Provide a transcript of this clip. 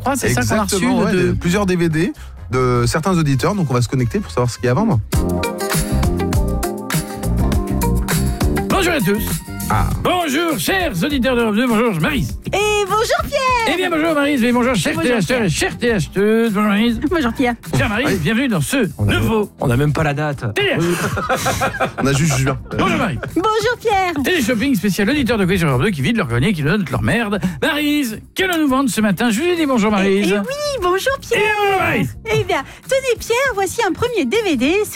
crois, c'est ça qu'on a reçu plusieurs DVD de certains auditeurs, donc on va se connecter pour savoir ce qu'il y a à vendre. Bonjour à tous. Bonjour, chers auditeurs d'Europe 2, bonjour Maryse. Et bonjour Pierre. Eh bien bonjour Maryse, et bonjour chers téléacheteurs et chères téléacheteuses. Bonjour Maryse. Bonjour Pierre. Chère Maryse, bienvenue dans ce nouveau... On n'a même pas la date. On a juste juin. Bonjour Maryse. Bonjour Pierre. Télé-shopping spécial auditeur de Quiz sur Europe 2 qui vident leur grenier, qui donnent leur merde. Maryse, qu'allons-nous vendre ce matin? Je vous ai dit bonjour Maryse. Et oui, bonjour Pierre. Et bonjour Maryse. Eh bien, tenez Pierre, voici un premier DVD.